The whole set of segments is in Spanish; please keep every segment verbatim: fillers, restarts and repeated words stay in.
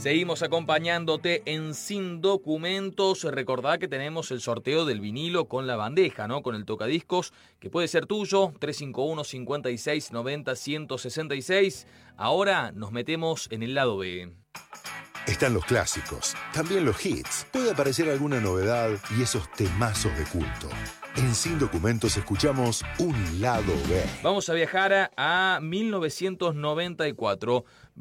Seguimos acompañándote en Sin Documentos. Recordá que tenemos el sorteo del vinilo con la bandeja, ¿no? Con el tocadiscos, que puede ser tuyo, tres cinco uno, cinco seis, nueve cero, uno seis seis. Ahora nos metemos en el lado B. Están los clásicos, también los hits. Puede aparecer alguna novedad y esos temazos de culto. En Sin Documentos escuchamos un lado B. Vamos a viajar a mil novecientos noventa y cuatro.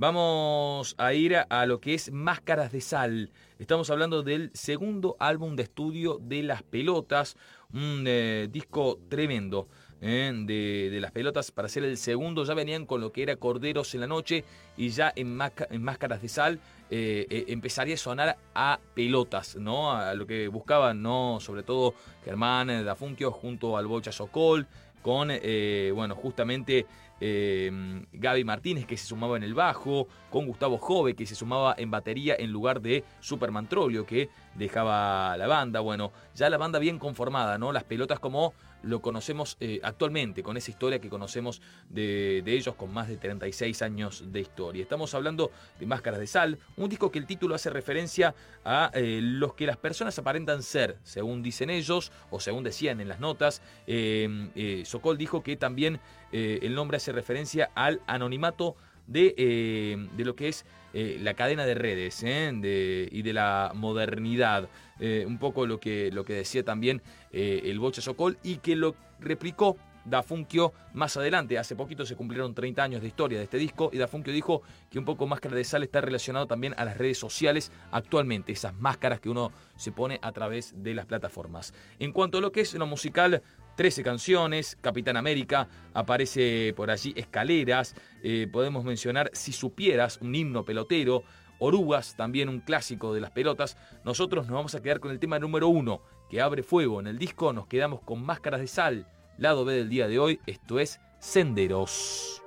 Vamos a ir a lo que es Máscaras de Sal. Estamos hablando del segundo álbum de estudio de Las Pelotas. Un eh, disco tremendo. Eh, de, de Las Pelotas. Para ser el segundo ya venían con lo que era Corderos en la Noche, y ya en, Masca, en Máscaras de Sal eh, eh, empezaría a sonar a pelotas, ¿no? A lo que buscaban, ¿no? Sobre todo Germán Dafunquio junto al Bocha Sokol, con eh, bueno, justamente eh, Gaby Martínez, que se sumaba en el bajo, con Gustavo Jove, que se sumaba en batería en lugar de Superman Trollio, que dejaba la banda. Bueno, ya la banda bien conformada, ¿no? Las Pelotas como lo conocemos eh, actualmente, con esa historia que conocemos de, de ellos, con más de treinta y seis años de historia. Estamos hablando de Máscaras de Sal, un disco que el título hace referencia a eh, los que las personas aparentan ser, según dicen ellos, o según decían en las notas. Eh, eh, Sokol dijo que también eh, el nombre hace referencia al anonimato de, eh, de lo que es eh, la cadena de redes eh, de, y de la modernidad. Eh, un poco lo que, lo que decía también eh, el Bocha Sokol, y que lo replicó Dafunquio más adelante. Hace poquito se cumplieron treinta años de historia de este disco, y Dafunquio dijo que un poco Máscara de Sal está relacionado también a las redes sociales actualmente, esas máscaras que uno se pone a través de las plataformas. En cuanto a lo que es lo musical, trece canciones, Capitán América, aparece por allí Escaleras, eh, podemos mencionar Si Supieras, un himno pelotero, Orugas, también un clásico de Las Pelotas. Nosotros nos vamos a quedar con el tema número uno, que abre fuego en el disco. Nos quedamos con Máscaras de Sal, lado B del día de hoy. Esto es Senderos.